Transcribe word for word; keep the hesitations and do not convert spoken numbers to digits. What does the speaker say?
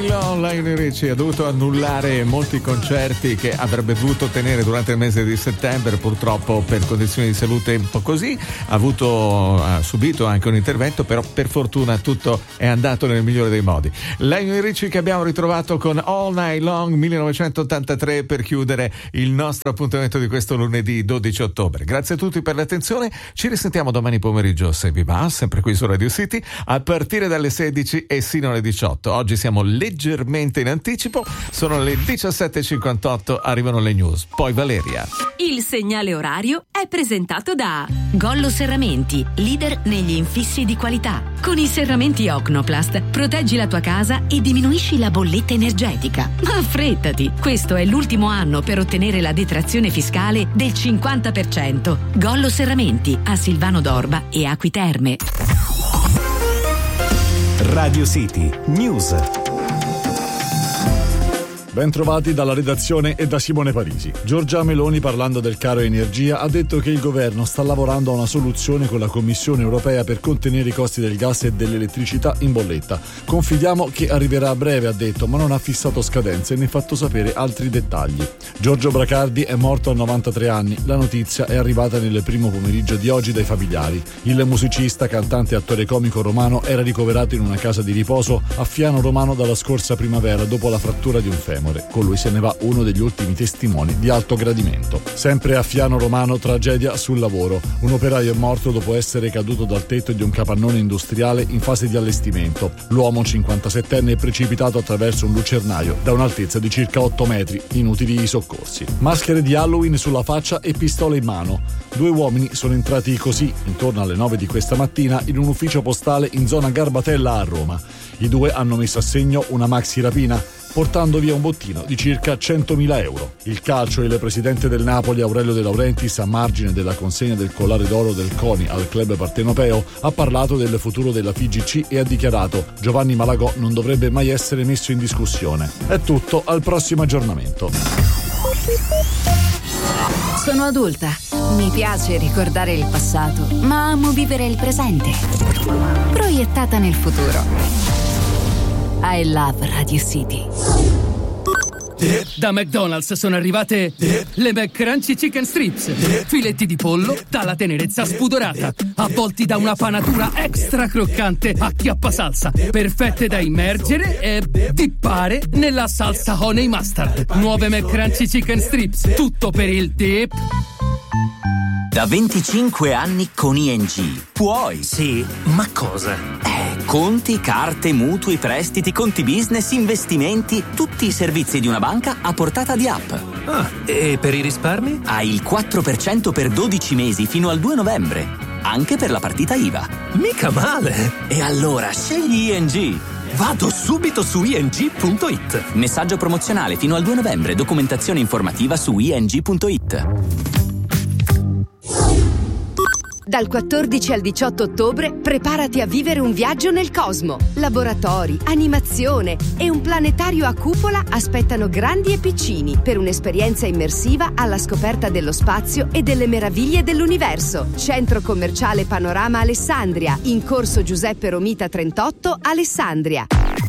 Night Long, Lionel Richie ha dovuto annullare molti concerti che avrebbe dovuto tenere durante il mese di settembre, purtroppo per condizioni di salute un po' così, ha avuto ha subito anche un intervento, però per fortuna tutto è andato nel migliore dei modi. Lionel Richie che abbiamo ritrovato con All Night Long millenovecentottantatré per chiudere il nostro appuntamento di questo lunedì dodici ottobre. Grazie a tutti per l'attenzione, ci risentiamo domani pomeriggio se vi va, sempre qui su Radio City a partire dalle sedici e sino alle diciotto. Oggi siamo leggermente in anticipo, sono le diciassette e cinquantotto, arrivano le news, poi Valeria. Il segnale orario è presentato da Gollo Serramenti, leader negli infissi di qualità. Con i serramenti Ocnoplast proteggi la tua casa e diminuisci la bolletta energetica. Ma affrettati, questo è l'ultimo anno per ottenere la detrazione fiscale del cinquanta per cento. Gollo Serramenti a Silvano d'Orba e Acqui Terme. Radio City News. Ben trovati dalla redazione e da Simone Parisi. Giorgia Meloni, parlando del caro energia, ha detto che il governo sta lavorando a una soluzione con la Commissione europea per contenere i costi del gas e dell'elettricità in bolletta. Confidiamo che arriverà a breve, ha detto, ma non ha fissato scadenze né fatto sapere altri dettagli. Giorgio Bracardi è morto a novantatré anni. La notizia è arrivata nel primo pomeriggio di oggi dai familiari. Il musicista, cantante e attore comico romano era ricoverato in una casa di riposo a Fiano Romano dalla scorsa primavera dopo la frattura di un femore. Con lui se ne va uno degli ultimi testimoni di alto gradimento. Sempre a Fiano Romano, tragedia sul lavoro. Un operaio è morto dopo essere caduto dal tetto di un capannone industriale in fase di allestimento. L'uomo cinquantasettenne è precipitato attraverso un lucernaio da un'altezza di circa otto metri. Inutili i soccorsi. Maschere di Halloween sulla faccia e pistole in mano. Due uomini sono entrati così, intorno alle nove di questa mattina, in un ufficio postale in zona Garbatella a Roma. I due hanno messo a segno una maxi rapina, portando via un bottino di circa centomila euro. Il calcio, il presidente del Napoli Aurelio De Laurentiis, a margine della consegna del collare d'oro del CONI al club partenopeo, ha parlato del futuro della F I G C e ha dichiarato: Giovanni Malagò non dovrebbe mai essere messo in discussione. È tutto, al prossimo aggiornamento. Sono adulta, mi piace ricordare il passato, ma amo vivere il presente, proiettata nel futuro. I love Radio City. Da McDonald's sono arrivate le McCrunchy Chicken Strips, filetti di pollo dalla tenerezza spudorata, avvolti da una panatura extra croccante a chiappa salsa, perfette da immergere e dippare nella salsa honey mustard. Nuove McCrunchy Chicken Strips, tutto per il dip. Da venticinque anni con I N G puoi. Sì, ma cosa? Eh, conti, carte, mutui, prestiti, conti business, investimenti, tutti i servizi di una banca a portata di app. Ah, e per i risparmi? Hai il quattro per cento per dodici mesi fino al due novembre, anche per la partita I V A. Mica male! E allora scegli I N G. Vado subito su i n g punto i t. Messaggio promozionale fino al due novembre, documentazione informativa su i n g punto i t. Dal quattordici al diciotto ottobre preparati a vivere un viaggio nel cosmo. Laboratori, animazione e un planetario a cupola aspettano grandi e piccini per un'esperienza immersiva alla scoperta dello spazio e delle meraviglie dell'universo. Centro commerciale Panorama Alessandria, in corso Giuseppe Romita trentotto, Alessandria.